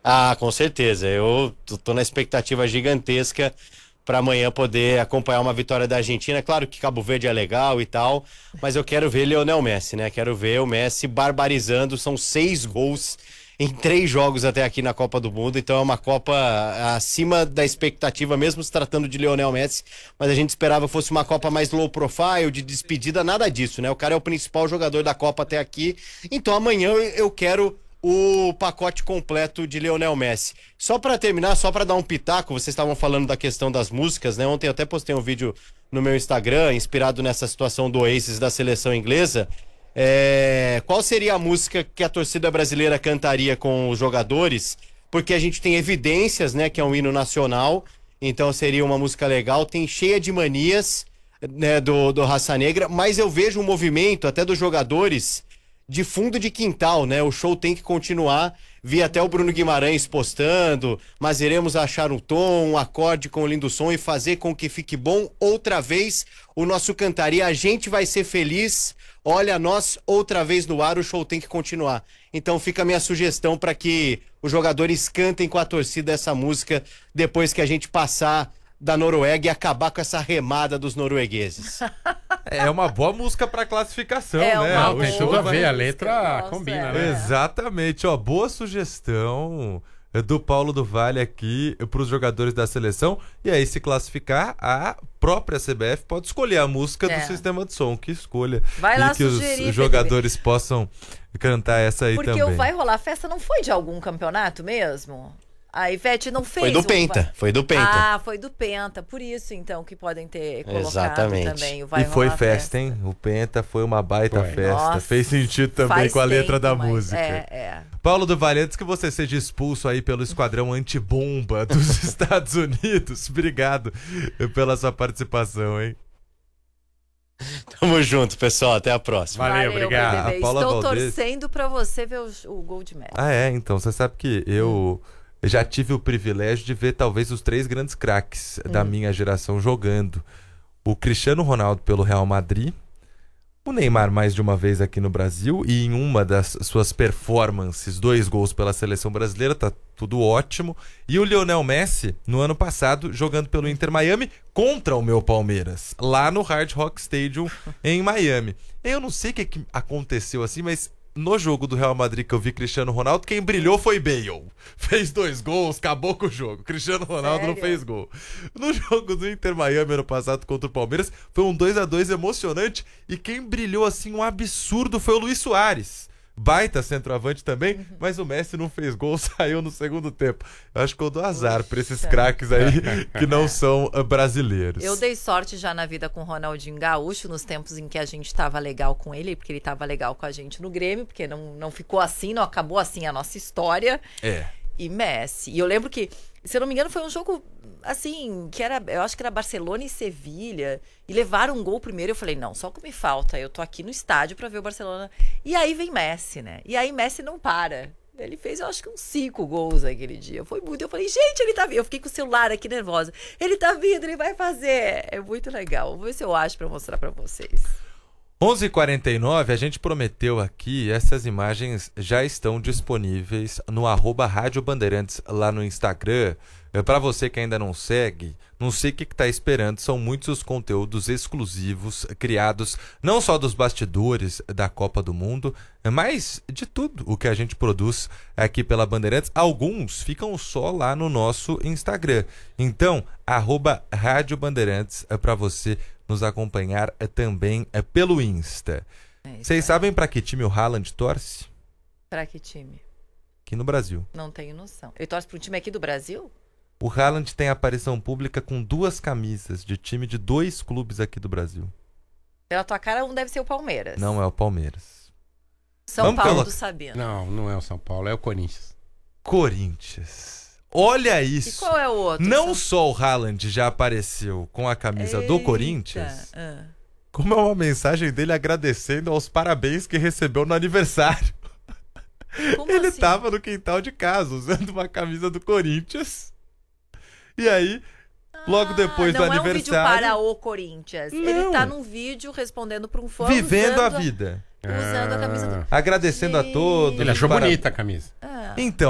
Ah, com certeza. Eu tô na expectativa gigantesca para amanhã poder acompanhar uma vitória da Argentina. Claro que Cabo Verde é legal e tal, mas eu quero ver Lionel Messi, né? Quero ver o Messi barbarizando. São 6 gols em 3 jogos até aqui na Copa do Mundo. Então é uma Copa acima da expectativa, mesmo se tratando de Lionel Messi. Mas a gente esperava que fosse uma Copa mais low profile, de despedida, nada disso, né? O cara é o principal jogador da Copa até aqui. Então amanhã eu quero o pacote completo de Lionel Messi. Só para terminar, só para dar um pitaco, vocês estavam falando da questão das músicas, né? Ontem eu até postei um vídeo no meu Instagram, inspirado nessa situação do Oasis da seleção inglesa. Qual seria a música que a torcida brasileira cantaria com os jogadores? Porque a gente tem Evidências, né? Que é um hino nacional, então seria uma música legal. Tem Cheia de Manias, né? Do Raça Negra, mas eu vejo um movimento até dos jogadores de fundo de quintal, né? O show tem que continuar. Vi até o Bruno Guimarães postando, mas iremos achar um tom, um acorde com o lindo som e fazer com que fique bom outra vez o nosso cantaria. A gente vai ser feliz. Olha, nós outra vez no ar, o show tem que continuar. Então fica a minha sugestão para que os jogadores cantem com a torcida essa música depois que a gente passar da Noruega e acabar com essa remada dos noruegueses. É uma boa música pra classificação, É né? uma Não, tem tudo a ver, a letra Nossa, combina, né? Exatamente, ó, boa sugestão do Paulo do Vale aqui para os jogadores da seleção. E aí, se classificar, a própria CBF pode escolher a música do sistema de som, que escolha. Vai lá e que sugerir, os jogadores possam cantar essa aí porque também. o Vai Rolar Festa não foi de algum campeonato mesmo? A Ivete não fez. Foi do Penta, foi do Penta. Ah, foi do Penta. Por isso, então, que podem ter colocado Exatamente. também o Vai E foi Rolar festa, hein? O Penta foi uma baita Foi. festa. Nossa, Fez sentido também faz com a letra tempo, da mas música. É. Paulo do Vale, antes que você seja expulso aí pelo esquadrão antibomba dos Estados Unidos, obrigado pela sua participação, hein? Tamo junto, pessoal. Até a próxima. Valeu, obrigado. bebê. A Paula Estou Valdez. torcendo pra você ver o gol de Messi. Ah, então, você sabe que eu já tive o privilégio de ver talvez os 3 grandes craques da minha geração jogando. O Cristiano Ronaldo pelo Real Madrid, o Neymar mais de uma vez aqui no Brasil e em uma das suas performances, 2 gols pela seleção brasileira, tá tudo ótimo. E o Lionel Messi, no ano passado, jogando pelo Inter Miami contra o meu Palmeiras, lá no Hard Rock Stadium em Miami. Eu não sei o que aconteceu assim, mas no jogo do Real Madrid que eu vi Cristiano Ronaldo, quem brilhou foi Bale. Fez 2 gols, acabou com o jogo. Cristiano Ronaldo não fez gol. No jogo do Inter Miami ano passado contra o Palmeiras, foi um 2-2 emocionante e quem brilhou assim um absurdo foi o Luis Soares. Baita centroavante também, mas o Messi não fez gol, saiu no segundo tempo. Eu acho que eu dou azar pra esses craques aí que não são brasileiros. Eu dei sorte já na vida com o Ronaldinho Gaúcho, nos tempos em que a gente tava legal com ele, porque ele tava legal com a gente no Grêmio, porque não ficou assim, não acabou assim a nossa história. E Messi. E eu lembro que, se eu não me engano, foi um jogo, assim, que era, eu acho que era Barcelona e Sevilha, e levaram um gol primeiro, eu falei, não, só o que me falta, eu tô aqui no estádio pra ver o Barcelona. E aí vem Messi, né? E aí Messi não para. Ele fez, eu acho que uns 5 gols naquele dia. Foi muito. Eu falei, gente, ele tá vindo. Eu fiquei com o celular aqui nervosa. Ele tá vindo, ele vai fazer. É muito legal. Vou ver se eu acho pra mostrar pra vocês. 11h49, a gente prometeu aqui, essas imagens já estão disponíveis no @Rádio Bandeirantes lá no Instagram. Para você que ainda não segue, não sei o que está esperando, são muitos os conteúdos exclusivos criados não só dos bastidores da Copa do Mundo, mas de tudo o que a gente produz aqui pela Bandeirantes. Alguns ficam só lá no nosso Instagram. Então, @Rádio Bandeirantes para você nos acompanhar também pelo Insta. Vocês sabem para que time o Haaland torce? Pra que time? Aqui no Brasil. Não tenho noção. Ele torce pro time aqui do Brasil? O Haaland tem aparição pública com 2 camisas de time de 2 clubes aqui do Brasil. Pela tua cara, um deve ser o Palmeiras. Não é o Palmeiras. São Paulo do Sabino. Não é o São Paulo, é o Corinthians. Corinthians. Olha E isso. qual é o outro? Não só o Haaland já apareceu com a camisa do Corinthians, Ah. como é uma mensagem dele agradecendo aos parabéns que recebeu no aniversário. Como Ele assim? tava no quintal de casa usando uma camisa do Corinthians. E aí, logo depois do não é um vídeo aniversário, para o Corinthians. Não. Ele tá num vídeo respondendo pra um fã. vivendo a usando vida. Usando a camisa do... Agradecendo a todos. Ele achou para- bonita a camisa. Ah. Então,